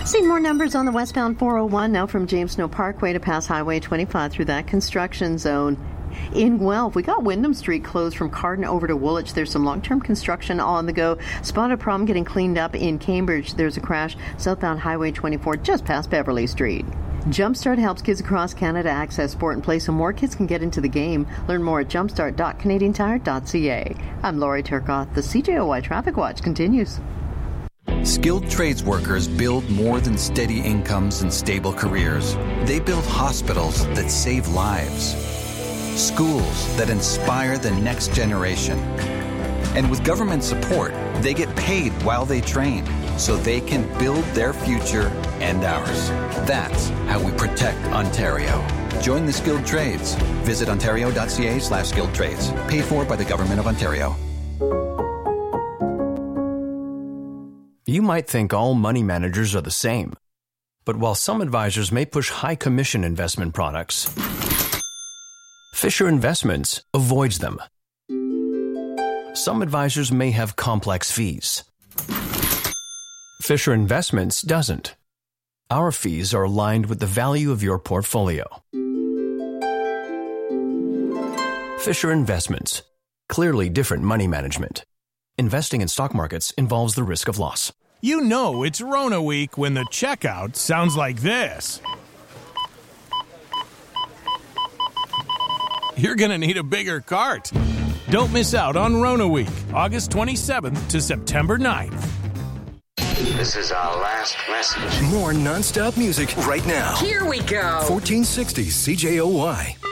Seeing more numbers on the westbound 401 now from James Snow Parkway to pass Highway 25 through that construction zone. In Guelph, we got Wyndham Street closed from Carden over to Woolwich. There's some long-term construction on the go. Spotted a problem getting cleaned up in Cambridge. There's a crash southbound Highway 24 just past Beverly Street. Jumpstart helps kids across Canada access sport and play so more kids can get into the game. Learn more at jumpstart.canadiantire.ca. I'm Lori Turcotte. The CJOY Traffic Watch continues. Skilled trades workers build more than steady incomes and stable careers. They build hospitals that save lives, schools that inspire the next generation. And with government support, they get paid while they train so they can build their future and ours. That's how we protect Ontario. Join the skilled trades. Visit ontario.ca/skilled trades. Paid for by the Government of Ontario. You might think all money managers are the same. But while some advisors may push high commission investment products, Fisher Investments avoids them. Some advisors may have complex fees. Fisher Investments doesn't. Our fees are aligned with the value of your portfolio. Fisher Investments. Clearly different money management. Investing in stock markets involves the risk of loss. You know it's Rona week when the checkout sounds like this. You're going to need a bigger cart. Don't miss out on Rona week, August 27th to September 9th. This is our last message. More non-stop music right now. Here we go. 1460 CJOY.